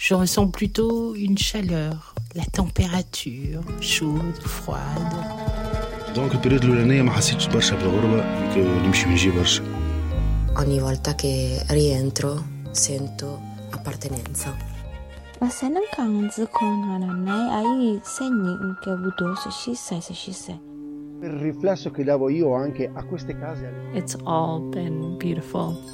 Je ressens plutôt une chaleur, la température, chaude, froide. دونك البريود الاولانيه ما حسيتش برشا بالغربه، نمشي ونجي برشا. Ogni volta che rientro sento appartenenza. se non canzo con nanai hai segni che ho avuto se ci sei. Il riflesso che davo io anche a queste case. It's all been beautiful.